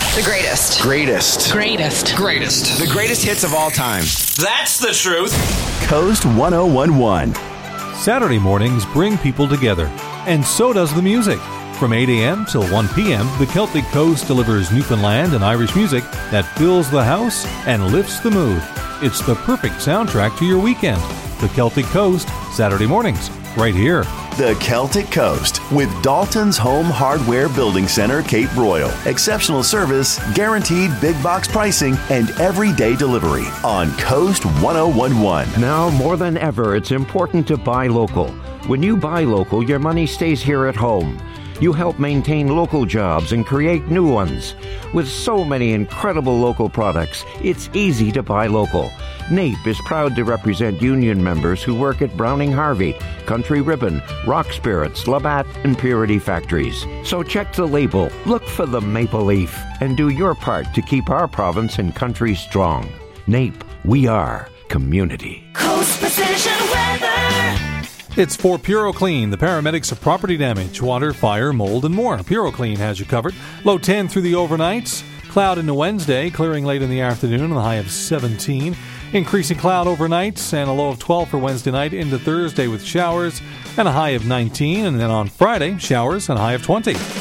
The greatest. Greatest. Greatest. Greatest. The greatest hits of all time. That's the truth. Coast 1011. Saturday mornings bring people together, and so does the music. From 8 a.m. till 1 p.m., the Celtic Coast delivers Newfoundland and Irish music that fills the house and lifts the mood. It's the perfect soundtrack to your weekend. The Celtic Coast, Saturday mornings, right here. The Celtic Coast with Dalton's Home Hardware Building Center, Cape Royal. Exceptional service, guaranteed big box pricing, and everyday delivery on Coast 1011. Now more than ever, it's important to buy local. When you buy local, your money stays here at home. You help maintain local jobs and create new ones. With so many incredible local products, it's easy to buy local. NAPE is proud to represent union members who work at Browning Harvey, Country Ribbon, Rock Spirits, Labatt, and Purity Factories. So check the label, look for the maple leaf, and do your part to keep our province and country strong. NAPE, we are community. Coast Precision Weather. It's for PuroClean, the paramedics of property damage, water, fire, mold, and more. PuroClean has you covered. Low 10 through the overnights. Cloud into Wednesday, clearing late in the afternoon and a high of 17. Increasing cloud overnights and a low of 12 for Wednesday night into Thursday with showers and a high of 19. And then on Friday, showers and a high of 20.